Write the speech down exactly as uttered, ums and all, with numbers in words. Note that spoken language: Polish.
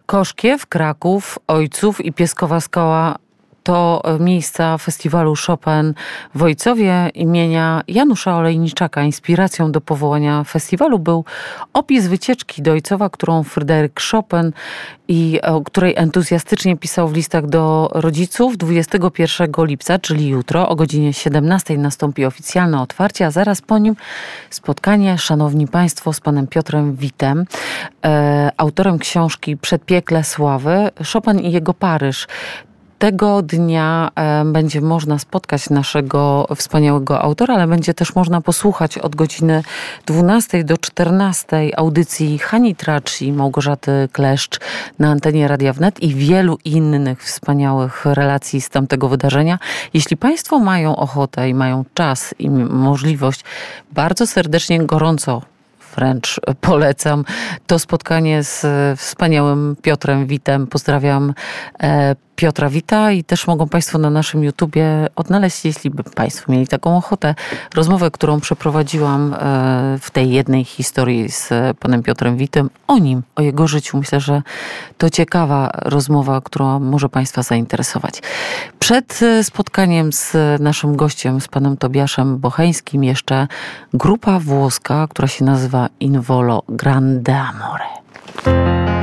Koszkiew, Kraków, Ojców i Pieskowa Skała to miejsca festiwalu Chopin w Ojcowie imienia Janusza Olejniczaka. Inspiracją do powołania festiwalu był opis wycieczki do Ojcowa, którą Fryderyk Chopin i o której entuzjastycznie pisał w listach do rodziców. dwudziestego pierwszego lipca, czyli jutro o godzinie siedemnastej nastąpi oficjalne otwarcie, a zaraz po nim spotkanie, szanowni państwo, z panem Piotrem Witem, e, autorem książki Przedpiekle sławy, Chopin i jego Paryż. Tego dnia e, będzie można spotkać naszego wspaniałego autora, ale będzie też można posłuchać od godziny dwunastej do czternastej audycji Hani Tracz i Małgorzaty Kleszcz na antenie Radia Wnet i wielu innych wspaniałych relacji z tamtego wydarzenia. Jeśli państwo mają ochotę i mają czas i możliwość, bardzo serdecznie, gorąco wręcz polecam to spotkanie z wspaniałym Piotrem Witem. Pozdrawiam e, Piotra Wita i też mogą państwo na naszym YouTubie odnaleźć, jeśli by państwo mieli taką ochotę, rozmowę, którą przeprowadziłam e, w tej jednej historii z panem Piotrem Witem, o nim, o jego życiu. Myślę, że to ciekawa rozmowa, która może państwa zainteresować. Przed spotkaniem z naszym gościem, z panem Tobiaszem Bocheńskim, jeszcze grupa włoska, która się nazywa In Volo Grande Amore.